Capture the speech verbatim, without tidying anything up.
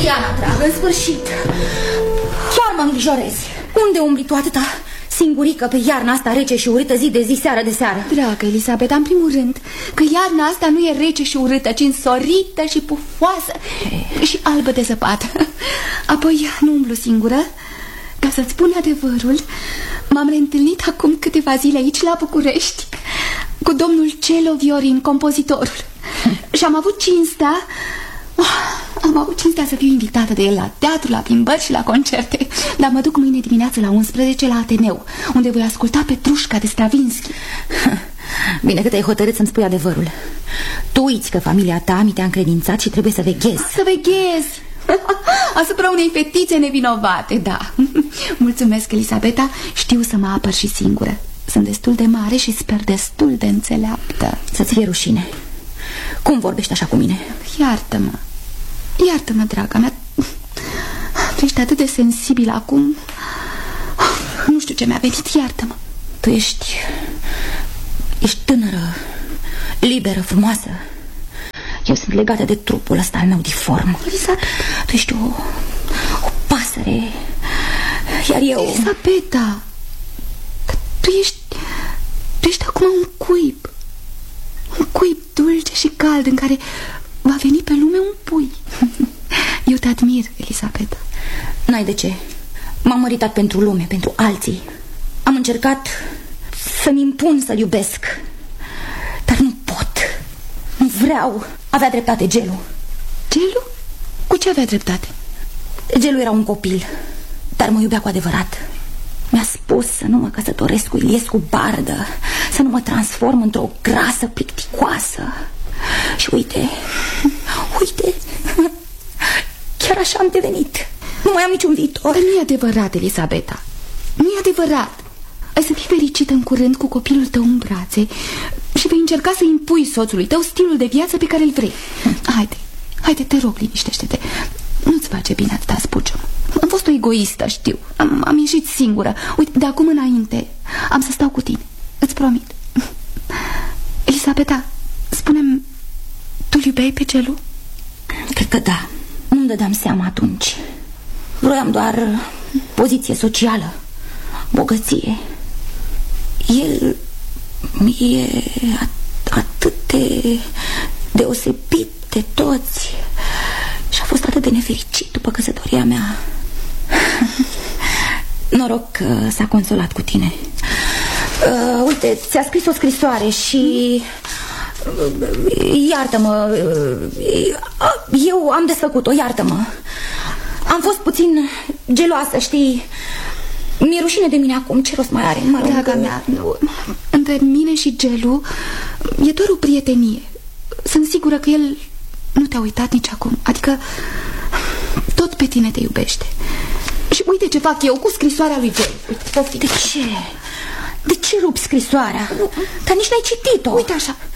Diana, dragă, în sfârșit. Chiar mă îngrijorezi. Unde umbli tu atâta singurică pe iarna asta rece și urâtă, zi de zi, seară de seară? Dragă Elisabeta, în primul rând, că iarna asta nu e rece și urâtă, ci însorită și pufoasă și albă de zăpadă. Apoi nu umblu singură. Ca să-ți spun adevărul, m-am reîntâlnit acum câteva zile aici la București cu domnul Celo Viorin, compozitorul. Și am avut cinstea oh, Am avut cinstea să fiu invitată de el la teatru, la plimbări și la concerte. Dar mă duc mâine dimineață la unsprezece la Ateneu, unde voi asculta Petrușca de Stravinsky. Bine că te-ai hotărât să-mi spui adevărul. Tu uiți că familia ta mi te-a încredințat și trebuie să veghezi. Să veghezi asupra unei fetițe nevinovate, da. Mulțumesc, Elisabeta, știu să mă apăr și singură. Sunt destul de mare și sper destul de înțeleaptă. Să-ți fie rușine. Cum vorbești așa cu mine? Iartă-mă, iartă-mă, draga mea. Tu ești atât de sensibil acum. Nu știu ce mi-a venit, iartă-mă. Tu ești... ești tânără, liberă, frumoasă. Eu sunt legată de trupul ăsta al meu diform. Elisabeta, tu ești o, o pasăre. Iar eu... Elisabeta, tu ești... Tu ești acum un cuib. Un cuib dulce și cald în care va veni pe lume un pui. Eu te admir, Elisabeta. N-ai de ce. M-am măritat pentru lume, pentru alții. Am încercat să-mi impun să-l iubesc, dar nu pot. Nu vreau. Avea dreptate Gelu. Gelu? Cu ce avea dreptate? Gelu era un copil, dar mă iubea cu adevărat. Mi-a spus să nu mă căsătoresc cu Iliescu Bardă, să nu mă transform într-o grasă plicticoasă. Și uite, uite, chiar așa am devenit. Nu mai am niciun viitor. Dar nu e adevărat, Elisabeta. Nu e adevărat. Ai să fii fericită în curând cu copilul tău în brațe și vei încerca să impui soțului tău stilul de viață pe care îl vrei. Haide, haide, te rog, liniștește-te. Nu-ți face bine atâta spuciu. Am fost o egoistă, știu. Am, am ieșit singură. Uite, de acum înainte am să stau cu tine. Îți promit. Elisabeta, spune-mi, tu-l iubeai pe Gelu? Cred că da. Nu-mi dădeam seama atunci. Vroiam doar poziție socială, bogăție. El e atât de deosebit de toți și a fost atât de nefericit după căsătoria mea. Noroc că s-a consolat cu tine. uh, Uite, ți-a scris o scrisoare și... Iartă-mă. Eu am desfăcut-o, iartă-mă. Am fost puțin geloasă, știi. Mi-e rușine de mine acum, ce rost mai are? Mă rog, draga mea, nu. Între mine și Gelu e doar o prietenie. Sunt sigură că el nu te-a uitat nici acum. Adică tot pe tine te iubește. Și uite ce fac eu cu scrisoarea lui Gelu. De ce? De ce rupi scrisoarea? Dar nici n-ai citit-o. Uite așa.